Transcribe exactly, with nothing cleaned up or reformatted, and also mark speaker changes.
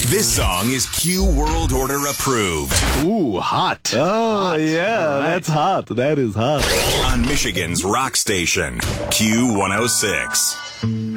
Speaker 1: This song is Q World Order approved.
Speaker 2: Ooh, hot.
Speaker 3: Oh,
Speaker 2: hot.
Speaker 3: yeah,
Speaker 2: Right.
Speaker 3: that's hot. That is hot.
Speaker 1: On Michigan's rock station, Q one oh six.